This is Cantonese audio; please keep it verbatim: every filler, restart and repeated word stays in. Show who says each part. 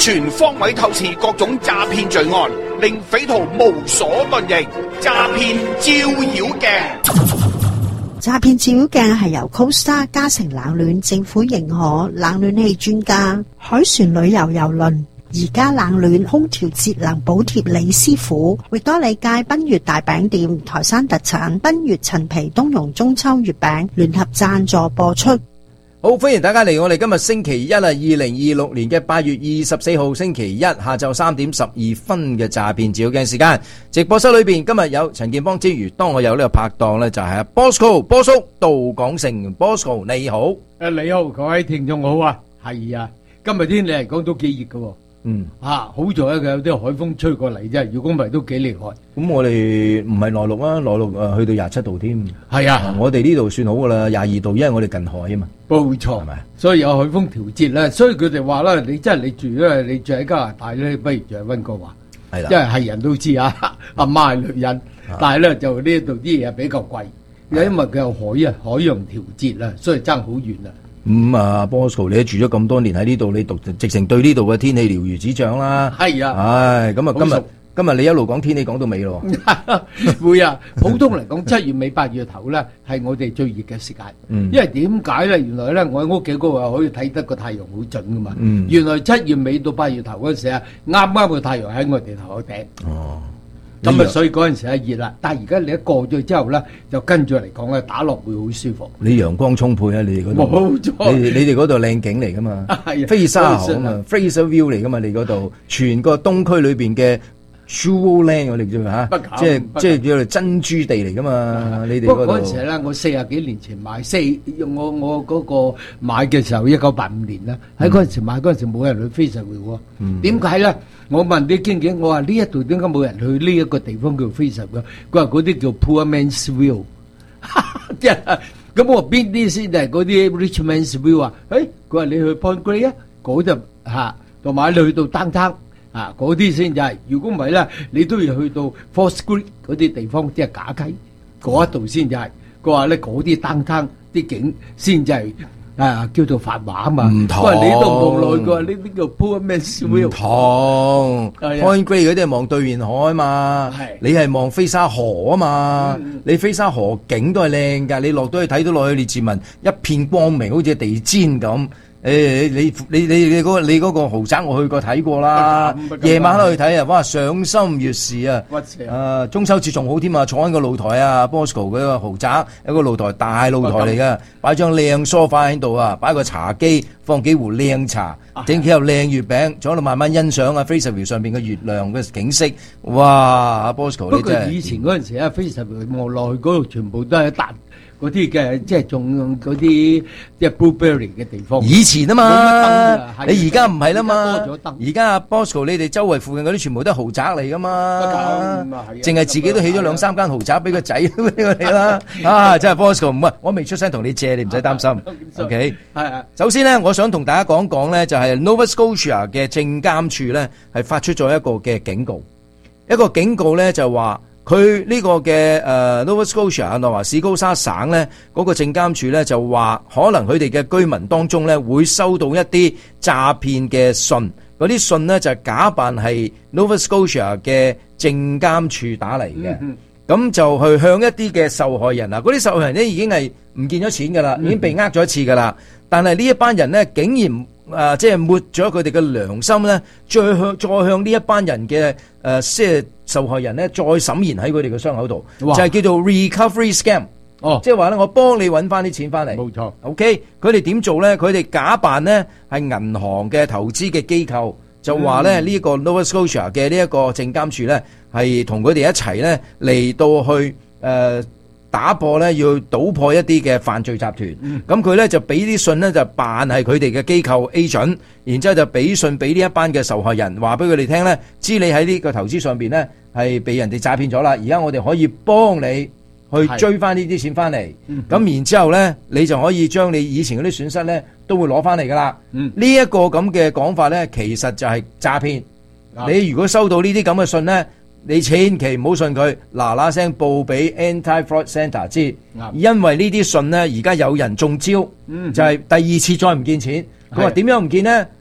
Speaker 1: 全方位透視各種詐騙罪案，令匪徒無所遁形。詐騙照妖鏡。
Speaker 2: 詐騙照妖鏡係由 Costa 嘉誠冷暖政府認可冷暖氣專家海船旅遊郵輪而家冷暖空調節能補貼李師傅，域多利街賓悅大餅店台山特產賓悅陳皮冬蓉中秋月餅聯合贊助播出。
Speaker 3: 好，歡迎大家嚟我哋今日星期一啊，二零二六年嘅八月二十四號星期一下晝三點十二分嘅詐騙照妖鏡時間。直播室裏邊今日有陳建邦之餘，當我有呢個拍檔呢，就係阿 Bosco 波叔杜廣成 Bosco 你好。
Speaker 4: 誒你好，各位聽眾好啊，係啊，今日天氣嚟講都幾熱㗎。
Speaker 3: 嗯，
Speaker 4: 啊，好在咧，佢有啲海風吹過嚟啫。如果唔係，都幾厲害。
Speaker 3: 咁我哋唔係內陸啊，內陸誒去到廿七度添。
Speaker 4: 係啊，
Speaker 3: 我哋呢度算好噶啦，廿二度，因為我哋近海啊嘛。
Speaker 4: 冇錯，係咪？所以有海風調節咧，所以佢哋話咧，你真係你住咧，你住喺加拿大咧，不如住喺溫哥華。係啦，因為係人都知啊，阿媽係女人，但係咧就呢度啲嘢比較貴，因為佢有海啊，海洋調節啊，所以爭好遠啊。
Speaker 3: 咁啊 Bosco 你都住咗咁多年喺呢度，你讀直情對呢度嘅天氣了如指掌啦。
Speaker 4: 係啊，
Speaker 3: 唉，咁啊今日今日你一路講天氣講到尾咯。
Speaker 4: 會啊，普通嚟講七月尾八月頭咧係我哋最熱嘅時間。嗯，因為點解咧？原來咧我喺屋企嗰個可以睇得個太陽好準噶嘛。嗯，原來七月尾到八月頭嗰陣時啊，啱啱個太陽喺我哋頭殼頂。哦。咁啊，所以嗰陣時係熱啦，但係而家你一過咗之後咧，就跟住嚟講咧，打落會好舒服。
Speaker 3: 你陽光充沛啊！你哋嗰度，
Speaker 4: 冇錯，
Speaker 3: 你你哋嗰度靚景嚟噶嘛？係飛沙河啊嘛 ，Fraser View 嚟噶嘛？你嗰度全個東區裏邊嘅 Jewel Land 我哋叫咩嚇？即係即係叫做珍珠地嚟噶嘛？你哋嗰度。不過嗰陣時咧，我四十幾年前買四，我我嗰個買嘅時候一九八五年啦，喺嗰陣時買嗰陣時冇人去 Fraser View 喎。點解咧？我問啲經紀，我話呢一度點解冇人去呢一個地方叫 Fraser 嘅？佢話嗰啲叫 Poor Man's View。咁我邊啲先係嗰啲 Rich Man's View 啊？誒，佢話你去 Point Grey 啊，嗰就嚇，同埋你去到 Downtown 啊，嗰啲先就係。如果唔係咧，你都要去到 Fourth Street 嗰啲地方，即係假雞嗰一度先就係。佢話咧嗰啲 Downtown 啲景先就係。啊，叫做繁華啊嘛，唔同。佢話你度望落去，佢話呢啲叫 Poor Man's View。唔同 ，Point Grey 嗰啲係望對面海嘛，你係望飛沙河啊嘛，你飛沙河景都係靚㗎，你落到去睇到落去列治文一片光明，好似地氈咁。誒，你你你你嗰個你嗰個豪宅我去過睇過啦，夜晚黑去睇啊，哇，賞心悅視啊！啊，中秋節仲好添啊，坐喺個露台啊 ，Bosco 嗰個豪宅有個露台，大露台嚟噶，擺張靚梳化喺度啊，擺個茶幾，放幾壺靚茶，整幾盒靚月餅，坐喺度慢慢欣賞啊 Fraser View 上邊嘅月亮嘅景色，哇！阿 Bosco 你真係。不過以前嗰陣時啊 Fraser View 望落去嗰度全部都係一笪。嗰啲嘅即係種嗰啲即係 blueberry 嘅地方。以前啊嘛，你而家唔係啦嘛。而家阿 Bosco 你哋周圍附近嗰啲全部都係豪宅嚟噶嘛。淨係自己都起咗兩三間豪宅俾個仔俾我哋啦。啊，真係 Bosco 唔係，我未出聲同你借，你唔使擔心。OK。係啊。首先咧，我想同大家講講咧，就係 Nova Scotia 嘅證監處咧係發出咗一個嘅警告，一個警告咧就話。佢呢個嘅誒 Nova Scotia 內華史高沙省咧嗰個證監處咧就話，可能佢哋嘅居民當中咧會收到一啲詐騙嘅信，嗰啲信咧就假扮係 Nova Scotia 嘅證監處打嚟嘅，咁就去向一啲嘅受害人啊，嗰啲受害人咧已經係唔見咗錢噶啦，已經被呃咗一次噶啦，但係呢一班人咧竟然。誒、呃，即係抹咗佢哋嘅良心咧，再向再向呢一班人嘅誒、呃，即係受害人咧，再審言喺佢哋嘅傷口度，就係叫做 recovery scam。哦，即係話咧，我幫你揾翻啲錢翻嚟。冇錯。OK，佢哋點做咧？佢哋假扮咧係銀行嘅投資嘅機構，就話咧呢一、嗯、個 Nova Scotia 嘅呢一個證監處咧，係同佢哋一齊咧嚟到去誒。呃打破咧，要搗破一啲嘅犯罪集團，咁佢咧就俾啲信咧就扮係佢哋嘅機構 agent，然之後就俾信俾呢一班嘅受害人，話俾佢哋聽咧，知你喺呢個投資上邊咧係被人哋詐騙咗啦，而家我哋可以幫你去追翻呢啲錢翻嚟，咁、嗯、然之後咧你就可以將你以前嗰啲損失咧都會攞翻嚟噶啦。呢、嗯、一個咁嘅講法咧，其實就係詐騙。你如果收到呢啲咁嘅信咧，你千祈唔好信佢，嗱嗱聲報俾 Anti-Fraud Centre 知，因為呢啲信呢，而家有人中招，嗯、就係、是、第二次再唔見錢。佢話點樣唔見呢？